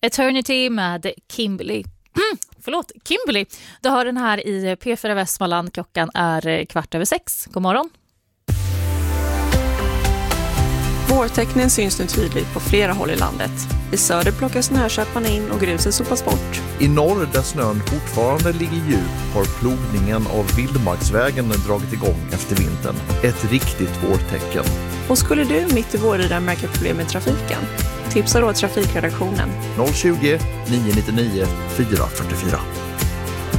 Eternity med Kimberly. Kimberly. Du har den här i P4 Västmanland. Klockan är 6:15. God morgon. Vårtecknen syns nu tydligt på flera håll i landet. I söder plockar snököparna in och gruset sopas bort. I norr, där snön fortfarande ligger djup, har plogningen av vildmarksvägen dragit igång efter vintern. Ett riktigt vårtecken. Och skulle du mitt i våren märka problem med trafiken? Tipsa då trafikredaktionen. 020 999 444.